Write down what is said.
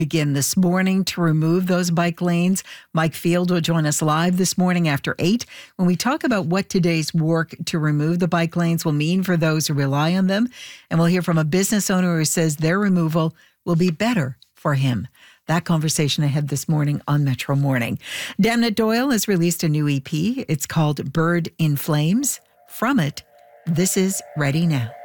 Begin this morning to remove those bike lanes. Mike Field will join us live this morning after 8 when we talk about what today's work to remove the bike lanes will mean for those who rely on them. And we'll hear from a business owner who says their removal will be better for him. That conversation ahead this morning on Metro Morning. Damnit Doyle has released a new EP. It's called Bird in Flames. From it, this is Ready Now.